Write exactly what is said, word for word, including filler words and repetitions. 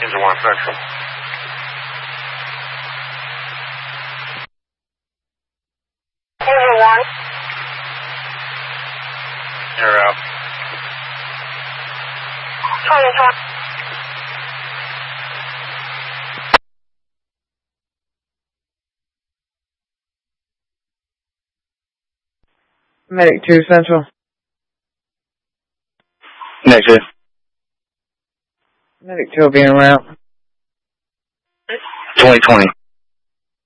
Into one Central. Into one. You're out. twenty twenty. Medic two Central. Negative. Medic two will be en route. twenty twenty.